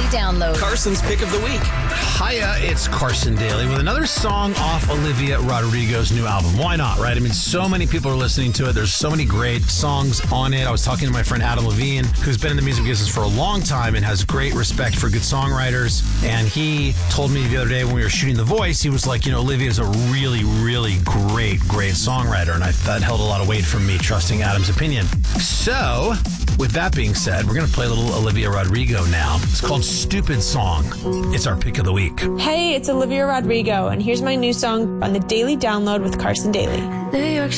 Download. Carson's Pick of the Week. Hiya, it's Carson Daly with another song off Olivia Rodrigo's new album. Why not, right? I mean, so many people are listening to it. There's so many great songs on it. I was talking to my friend Adam Levine, who's been in the music business for a long time and has great respect for good songwriters. And he told me the other day when we were shooting The Voice, he was like, Olivia's a really, really great songwriter. And that held a lot of weight from me, trusting Adam's opinion. So, with that being said, we're going to play a little Olivia Rodrigo now. It's called Stupid Song. It's our pick of the week. Hey, it's Olivia Rodrigo, and here's my new song on the Daily Download with Carson Daly. New York